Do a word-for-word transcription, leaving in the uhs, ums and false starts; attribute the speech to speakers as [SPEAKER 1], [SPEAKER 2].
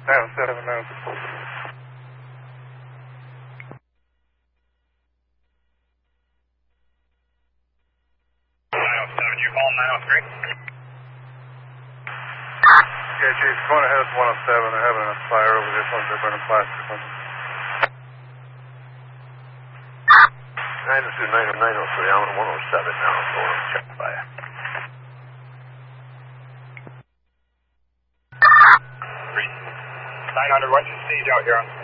[SPEAKER 1] nine oh seven, nine oh seven. nine oh seven, you calling nine oh three? Yeah, Chief, going ahead of one oh seven. They're having a fire over there. They're burning plastic or something.
[SPEAKER 2] nine oh two, nine oh three, I'm on one oh seven now. I'm going to check the fire.
[SPEAKER 1] nine hundred, what's your stage out here on